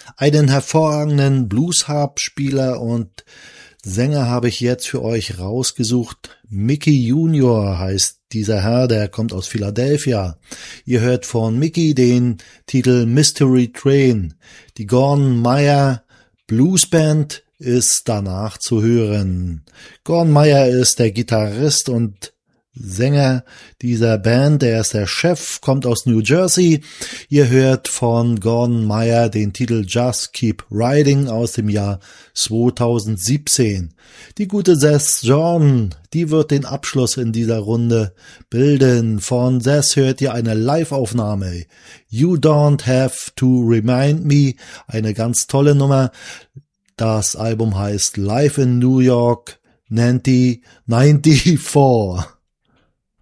Einen hervorragenden Blues-Harp-Spieler und Sänger habe ich jetzt für euch rausgesucht. Mickey Junior heißt dieser Herr, der kommt aus Philadelphia. Ihr hört von Mickey den Titel Mystery Train. Die Gordon Meyer Blues Band ist danach zu hören. Gordon Meyer ist der Gitarrist und Sänger dieser Band, er ist der Chef, kommt aus New Jersey. Ihr hört von Gordon Meyer den Titel Just Keep Riding aus dem Jahr 2017. Die gute Seth Jordan, die wird den Abschluss in dieser Runde bilden. Von Seth hört ihr eine Live-Aufnahme. You Don't Have to Remind Me, eine ganz tolle Nummer. Das Album heißt Live in New York 94.